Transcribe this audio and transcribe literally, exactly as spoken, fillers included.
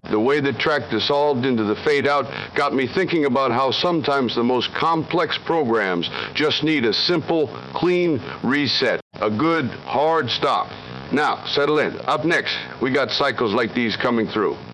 The way the track dissolved into the fade out got me thinking about how sometimes the most complex programs just need a simple, clean reset. A good, hard stop. Now, settle in. Up next, we got cycles like these coming through.